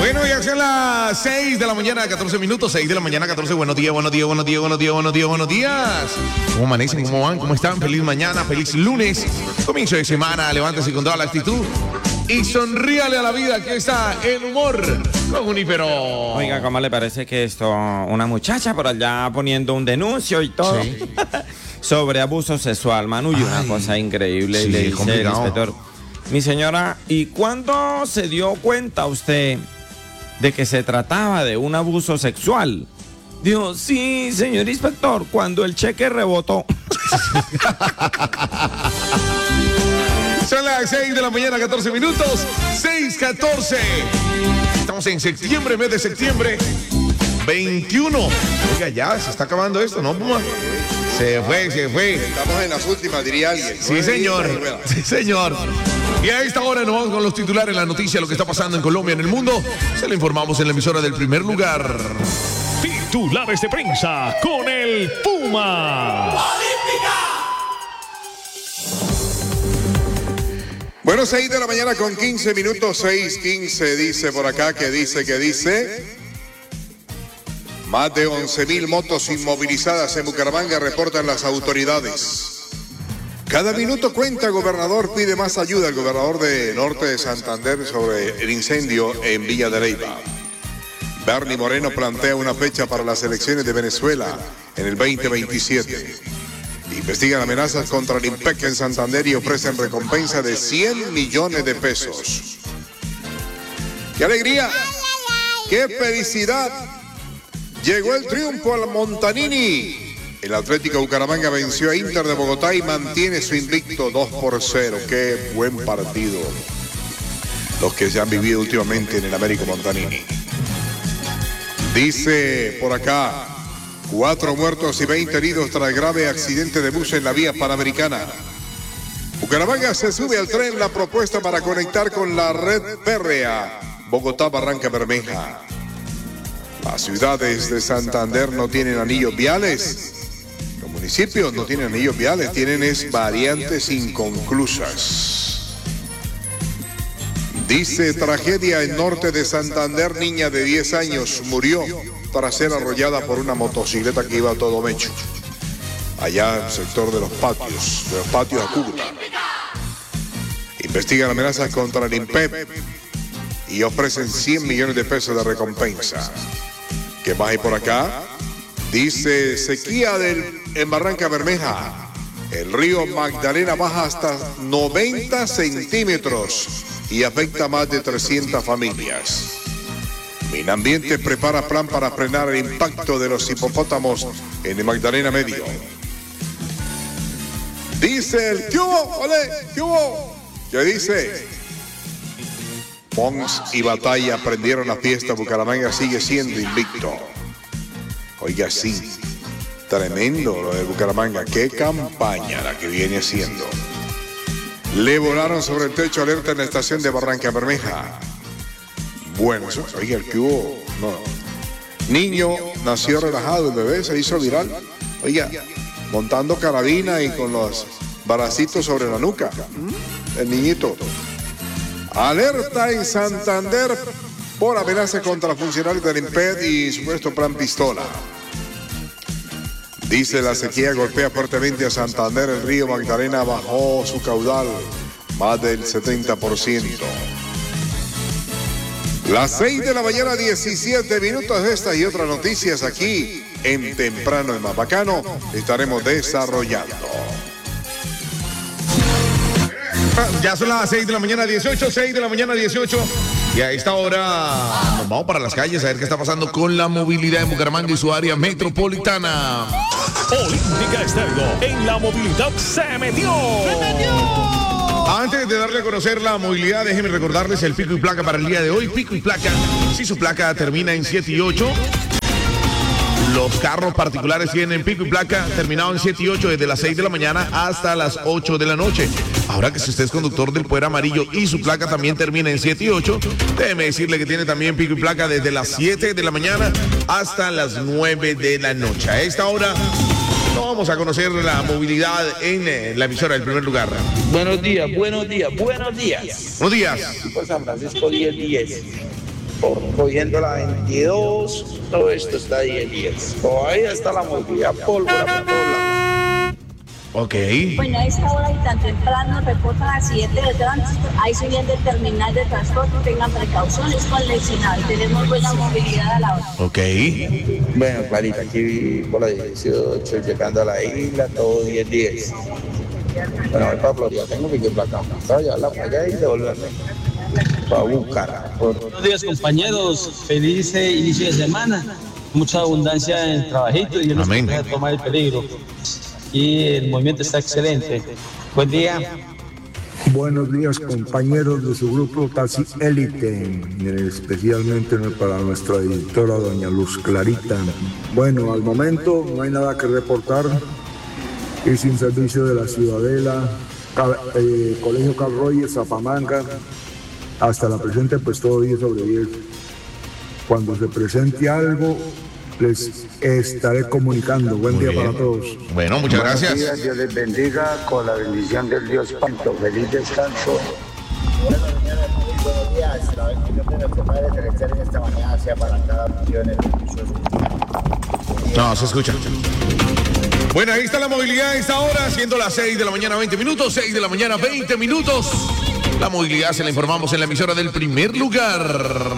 Bueno, ya son las 6 de la mañana, 14 minutos, 6 de la mañana, 14. Buenos días, buenos días, buenos días, buenos días, buenos días, buenos días. ¿Cómo amanecen? ¿Cómo van? ¿Cómo están? Feliz mañana, feliz lunes. Comienzo de semana, levántese con toda la actitud y sonríale a la vida. Aquí está el humor con Junípero. Oiga, ¿cómo le parece que esto? Una muchacha por allá poniendo un denuncio y todo. Sí. Sobre abuso sexual, Manu, y una cosa increíble. Sí, le dice el complicado. inspector: mi señora, ¿y cuándo se dio cuenta usted de que se trataba de un abuso sexual? Dijo: sí, señor inspector, cuando el cheque rebotó. Son las 6 de la mañana, 14 minutos, 6:14. Estamos en septiembre, mes de septiembre, 21. Oiga, ya se está acabando esto, ¿no, Puma? Se fue. Estamos en las últimas, diría alguien. Sí, señor. Sí, señor. Y a esta hora nos vamos con los titulares, la noticia, lo que está pasando en Colombia, en el mundo. Se lo informamos en la emisora del primer lugar. Titulares de prensa con el Puma. Bueno, 6 de la mañana con 15 minutos, 6:15, dice por acá, que dice. Más de 11.000 motos inmovilizadas en Bucaramanga, reportan las autoridades. Cada minuto cuenta, gobernador pide más ayuda. El gobernador de Norte de Santander sobre el incendio en Villa de Leyva. Bernie Moreno plantea una fecha para las elecciones de Venezuela en el 2027. Investigan amenazas contra el IMPEC en Santander y ofrecen recompensa de 100 millones de pesos. ¡Qué alegría! ¡Qué felicidad! Llegó el triunfo al Montanini. El Atlético Bucaramanga venció a Inter de Bogotá y mantiene su invicto 2-0. ¡Qué buen partido! Los que se han vivido últimamente en el Américo Montanini. Dice por acá: 4 muertos y 20 heridos tras grave accidente de bus en la vía Panamericana. Bucaramanga se sube al tren la propuesta para conectar con la red férrea Bogotá-Barranca-Bermeja. Las ciudades de Santander no tienen anillos viales. Los municipios no tienen anillos viales, tienen variantes inconclusas. Dice: tragedia en norte de Santander, niña de 10 años murió tras ser arrollada por una motocicleta que iba a todo mecho. Allá en el sector de los patios a Cúcuta. Investigan amenazas contra el IMPEC y ofrecen 100 millones de pesos de recompensa. ¿Qué más hay por acá? Dice: sequía en Barranca Bermeja. El río Magdalena baja hasta 90 centímetros y afecta a más de 300 familias. Minambiente prepara plan para frenar el impacto de los hipopótamos en el Magdalena Medio. Dice el: ¿qué hubo? ¿Ole? ¿Qué hubo? ¿Qué dice? Pons y Batalla prendieron la fiesta. Bucaramanga sigue siendo invicto. Oiga, sí, tremendo lo de Bucaramanga. Qué campaña la que viene haciendo. Le volaron sobre el techo, alerta en la estación de Barranca Bermeja. Bueno, oiga, el que hubo, no. Niño nació relajado, el bebé se hizo viral. Oiga, montando carabina y con los bracitos sobre la nuca. El niñito. Alerta en Santander por amenaza contra funcionarios del IMPED y supuesto plan pistola. Dice: la sequía golpea fuertemente a Santander. El río Magdalena bajó su caudal más del 70%. Las 6 de la mañana, 17 minutos de estas y otras noticias aquí en Temprano y Más Bacano estaremos desarrollando. Ya son las 6 de la mañana, 18, 6 de la mañana, 18. Y a esta hora nos vamos para las calles a ver qué está pasando con la movilidad en Bucaramanga y su área metropolitana. Olímpica Estéreo en la movilidad se metió. Antes de darle a conocer la movilidad, déjenme recordarles el pico y placa para el día de hoy. Pico y placa, si su placa termina en 7 y 8. Los carros particulares tienen pico y placa terminado en 7 y 8 desde las 6 de la mañana hasta las 8 de la noche. Ahora que si usted es conductor del Poder Amarillo y su placa también termina en 7 y 8, déjeme decirle que tiene también pico y placa desde las 7 de la mañana hasta las 9 de la noche. A esta hora no vamos a conocer la movilidad en la emisora del primer lugar. Buenos días, buenos días, buenos días. Buenos días. Por San Francisco 1010. cogiendo la 22, todo esto está 10. Todavía está la movilidad pólvora por todos lados. Ok. Bueno, a esta hora y tan temprano reportan accidentes de tránsito. Ahí subiendo el terminal de transporte, tengan precauciones con Lexinal. Tenemos buena movilidad a la hora. Ok. Bueno, Clarita, aquí por la 18, llegando a la isla, todo 10. Bueno, voy para Florida, tengo que ir para acá. Para llevarla para allá y devolverme. Para buscar. Buenos días, compañeros. Feliz inicio de semana. Mucha abundancia en el trabajito y no se puede tomar el peligro. Y el movimiento está excelente. Buen día. Buenos días, compañeros de su grupo Taxi Élite, especialmente para nuestra editora doña Luz Clarita. Bueno, al momento no hay nada que reportar. Y sin servicio de la Ciudadela, Colegio Carl Rogers, Zapamanga, hasta la presente, pues todo 10 sobre 10. Cuando se presente algo, les estaré comunicando. Buen día para todos. Bueno, muchas gracias. Buenos días, Dios les bendiga con la bendición del Dios Santo. Feliz descanso. Buenos días. La bendición de nuestro Padre Celestial en esta mañana sea para cada millones de personas. No, se escucha. Bueno, ahí está la movilidad a esta hora, siendo las 6 de la mañana 20 minutos, 6 de la mañana 20 minutos. La movilidad se la informamos en la emisora del primer lugar.